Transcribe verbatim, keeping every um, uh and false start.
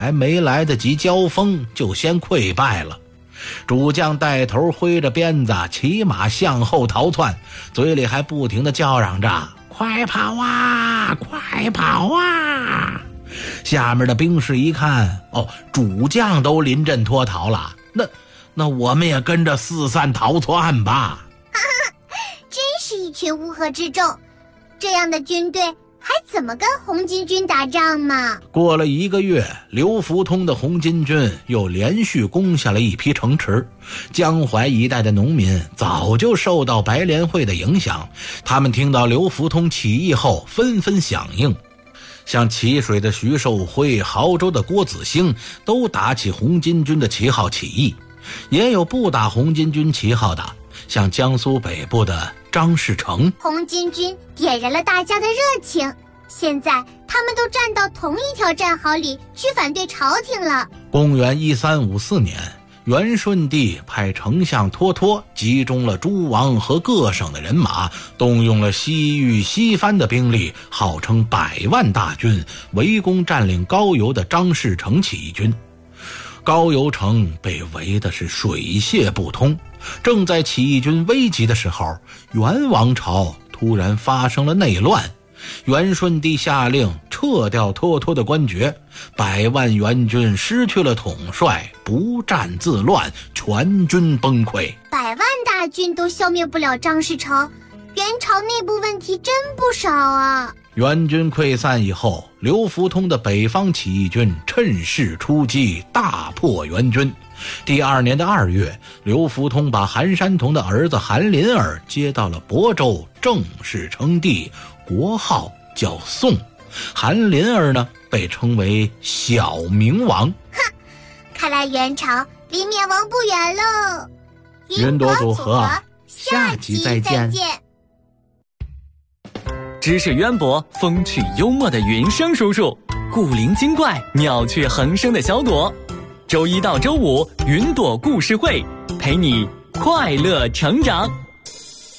还没来得及交锋，就先溃败了。主将带头挥着鞭子骑马向后逃窜，嘴里还不停地叫嚷着：快跑啊，快跑啊！下面的兵士一看，哦，主将都临阵脱逃了，那那我们也跟着四散逃窜吧。 真是一群乌合之众，这样的军队还怎么跟红巾军打仗嘛？ 过了一个月，刘福通的红巾军又连续攻下了一批城池。江淮一带的农民早就受到白莲会的影响，他们听到刘福通起义后纷纷响应。像淇水的徐寿辉、亳州的郭子兴都打起红巾军的旗号起义，也有不打红巾军旗号的，像江苏北部的张士诚。 红巾军点燃了大家的热情，现在他们都站到同一条战壕里去反对朝廷了。 公元一三五四年，元顺帝派丞相脱脱集中了诸王和各省的人马，动用了西域西番的兵力，号称百万大军，围攻占领高邮的张士诚起义军。高邮城被围的是水泄不通。正在起义军危急的时候，元王朝突然发生了内乱，元顺帝下令撤掉脱脱的官爵，百万元军失去了统帅，不战自乱，全军崩溃。 百万大军都消灭不了张士诚，元朝内部问题真不少啊。 元军溃散以后，刘福通的北方起义军趁势出击，大破元军。第二年的二月，刘福通把韩山童的儿子韩林儿接到了亳州，正式称帝，国号叫宋。韩林儿呢，被称为小明王。 哼，看来元朝离灭亡不远喽。 云朵组合，下集再见。 知识渊博、风趣幽默的云生叔叔，古灵精怪、妙趣横生的小朵。周一到周五，云朵故事会陪你快乐成长。